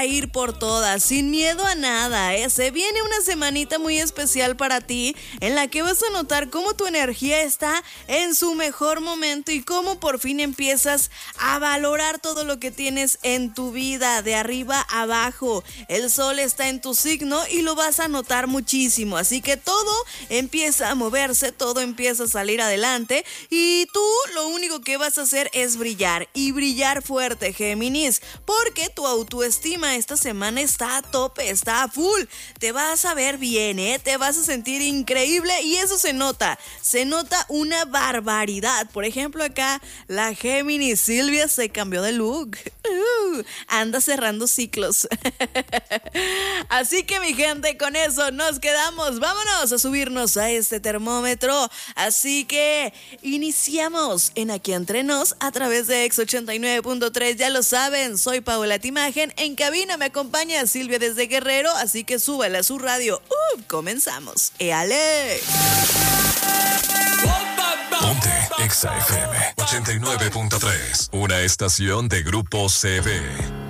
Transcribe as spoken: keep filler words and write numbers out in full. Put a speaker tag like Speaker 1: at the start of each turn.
Speaker 1: ir por todas, sin miedo a nada, ¿eh? Se viene una semanita muy especial para ti, en la que vas a notar cómo tu energía está en su mejor momento y cómo por fin empiezas a valorar todo lo que tienes en tu vida, de arriba a abajo. El sol está en tu signo y lo vas a notar muchísimo, así que todo empieza a moverse, todo empieza a salir adelante y tú lo único que vas a hacer es brillar y brillar fuerte, Géminis, porque tu autoestima esta semana está a tope, está a full. Te vas a ver bien, ¿eh? Te vas a sentir increíble y eso se nota, se nota una barbaridad. Por ejemplo, acá la Géminis Silvia se cambió de look. Uh, anda cerrando ciclos. Así que mi gente, con eso nos quedamos. Vámonos a subirnos a este termómetro. Así que iniciamos en Aquí Entre Nos a través de X ochenta y nueve punto tres. Ya lo saben, soy Paola Timagen. En cabina me acompaña Silvia desde Guerrero, así que súbale a su radio. Uh, comenzamos. ¡Éale!
Speaker 2: Ponte Exa F M ochenta y nueve punto tres, una estación de Grupo C B.